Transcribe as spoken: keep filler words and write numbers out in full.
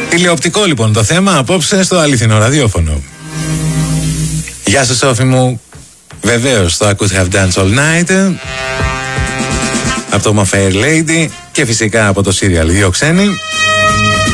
Τηλεοπτικό λοιπόν το θέμα απόψε στο αληθινό ραδιόφωνο. Γεια σας Σόφη μου. Βεβαίως το I Could Have Danced All Night από το My Fair Lady και φυσικά από το serial Δύο Ξένοι.